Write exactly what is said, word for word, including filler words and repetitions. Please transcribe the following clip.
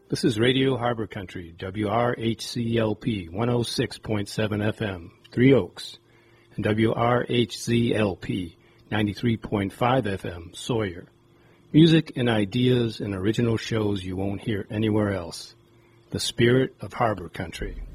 This is Radio Harbor Country, W R H C L P one oh six point seven F M, Three Oaks, and W R H Z L P ninety-three point five F M, Sawyer. Music and ideas and original shows you won't hear anywhere else. The spirit of Harbor Country.